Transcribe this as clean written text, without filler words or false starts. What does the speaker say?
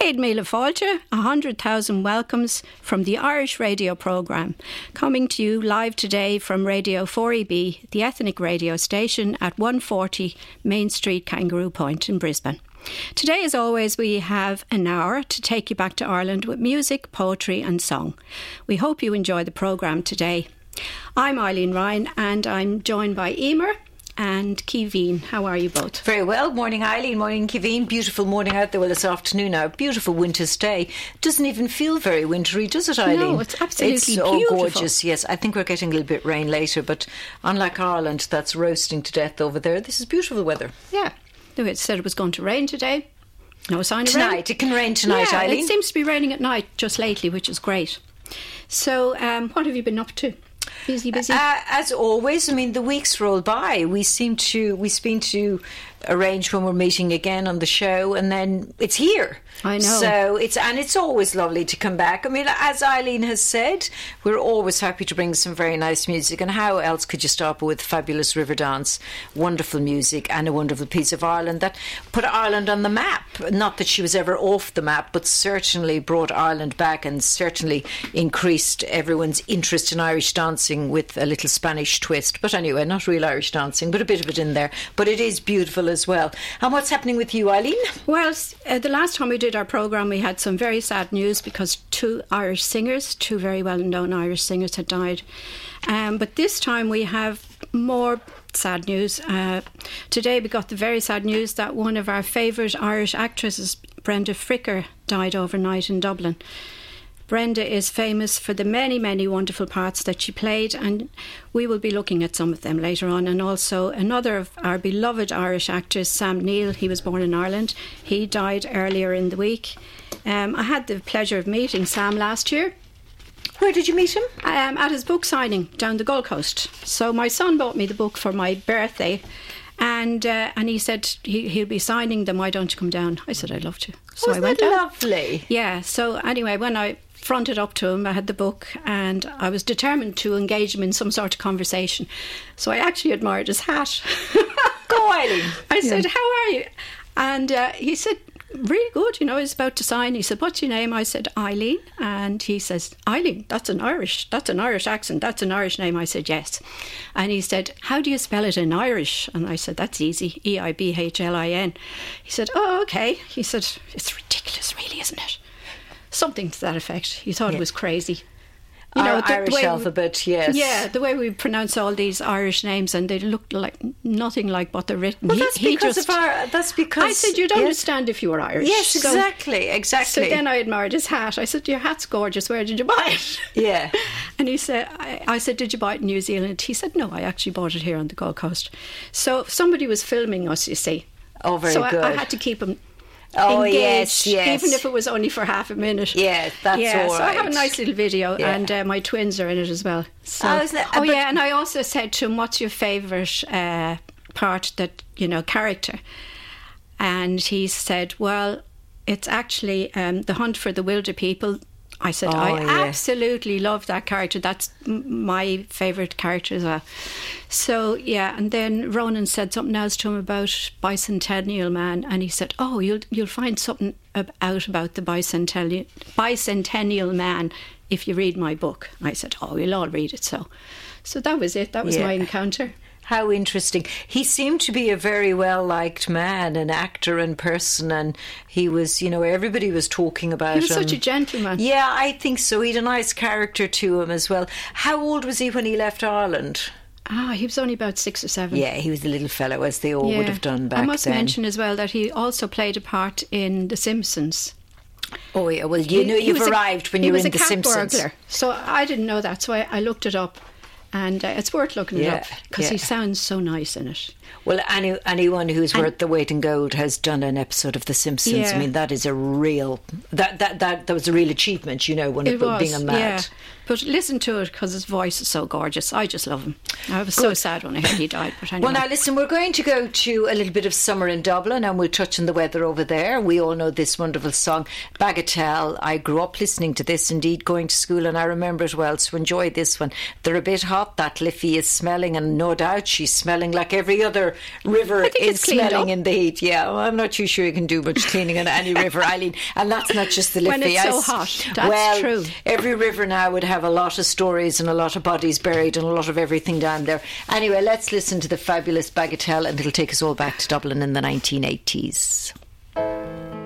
Céad Míle Fáilte, 100,000 welcomes from the Irish radio programme, coming to you live today from Radio 4EB, the ethnic radio station at 140 Main Street, Kangaroo Point in Brisbane. Today, as always, we have an hour to take you back to Ireland with music, poetry and song. We hope you enjoy the programme today. I'm Eileen Ryan and I'm joined by Emer and Keveen. How are you both? Very well. Morning, Eileen. Morning, Keveen. Beautiful morning out there. Well, this afternoon now. Beautiful winter's day. Doesn't even feel very wintry, does it, Eileen? No, it's absolutely beautiful. It's gorgeous, yes. I think we're getting a little bit rain later, but unlike Ireland, that's roasting to death over there, this is beautiful weather. Yeah. It said it was going to rain today. No sign of rain. Tonight. It can rain tonight, yeah, Eileen. It seems to be raining at night just lately, which is great. So, what have you been up to? Busy? As always, I mean, the weeks roll by. We seem to arrange when we're meeting again on the show, and then it's here. I know. So it's always lovely to come back. I mean, as Eileen has said, we're always happy to bring some very nice music. And how else could you stop with fabulous river dance, wonderful music, and a wonderful piece of Ireland that put Ireland on the map? Not that she was ever off the map, but certainly brought Ireland back and certainly increased everyone's interest in Irish dancing with a little Spanish twist. But anyway, not real Irish dancing, but a bit of it in there. But it is beautiful as well. And what's happening with you, Eileen? Well, the last time we did our programme, we had some very sad news because two very well-known Irish singers had died. But this time we have more sad news. Today we got the very sad news that one of our favourite Irish actresses, Brenda Fricker, died overnight in Dublin. Brenda is famous for the many, many wonderful parts that she played, and we will be looking at some of them later on. And also another of our beloved Irish actors, Sam Neill. He was born in Ireland. He died earlier in the week. I had the pleasure of meeting Sam last year. Where did you meet him? At his book signing down the Gold Coast. So my son bought me the book for my birthday, and he said he'll be signing them. Why don't you come down? I said I'd love to. So I went down. Lovely? Yeah. So anyway, when I fronted up to him, I had the book and I was determined to engage him in some sort of conversation. So I actually admired his hat. Go, Eileen. I said, how are you? And he said, really good, he's about to sign. He said, what's your name? I said, Eileen. And he says, Eileen, that's an Irish accent, that's an Irish name. I said, yes. And he said, how do you spell it in Irish? And I said, that's easy, Eibhlin. He said, oh, okay. He said, it's ridiculous, really, isn't it? Something to that effect. He thought it was crazy. The Irish alphabet, yes. Yeah, the way we pronounce all these Irish names, and they look like nothing like what they're written. Well, that's because I said you'd understand if you were Irish. Yes, exactly. So then I admired his hat. I said, your hat's gorgeous. Where did you buy it? Yeah. And he said, I said, did you buy it in New Zealand? He said, no, I actually bought it here on the Gold Coast. So somebody was filming us, you see. Oh, very good. So I had to keep him engaged, yes. Even if it was only for half a minute. Yeah, that's all right. So I have a nice little video, and my twins are in it as well. So, and I also said to him, what's your favourite part, character? And he said, well, it's actually The Hunt for the Wilder People. I said, absolutely love that character. That's my favourite character as well. So, and then Ronan said something else to him about Bicentennial Man, and he said, oh, you'll find something out about the Bicentennial Man if you read my book. I said, oh, we'll all read it. So that was it. That was my encounter. How interesting. He seemed to be a very well-liked man, an actor and person, and he was, everybody was talking about him. He was such a gentleman. Yeah, I think so. He had a nice character to him as well. How old was he when he left Ireland? He was only about 6 or 7. Yeah, he was a little fellow, as they all would have done back then. I must mention as well that he also played a part in The Simpsons. Oh, yeah, well, you've arrived when you were in The Simpsons. He was a cat burglar. So I didn't know that, so I looked it up. And it's worth looking it up because he sounds so nice in it. Well, anyone who's worth the weight in gold has done an episode of The Simpsons. Yeah. I mean, that is a real that was a real achievement. Being a man. Yeah. But listen to it because his voice is so gorgeous. I just love him. I was so sad when I heard he died. But anyway. Well, now listen, we're going to go to a little bit of summer in Dublin, and we'll touch on the weather over there. We all know this wonderful song, Bagatelle. I grew up listening to this, indeed, going to school, and I remember it well. So enjoy this one. They're a bit hot. hot that Liffey is smelling, and no doubt she's smelling like every other river is smelling in the heat. Yeah, well, I'm not too sure you can do much cleaning on any river, Eileen, and that's not just the Liffey. When it's so hot, that's true. Every river now would have a lot of stories and a lot of bodies buried and a lot of everything down there. Anyway, let's listen to the fabulous Bagatelle, and it'll take us all back to Dublin in the 1980s.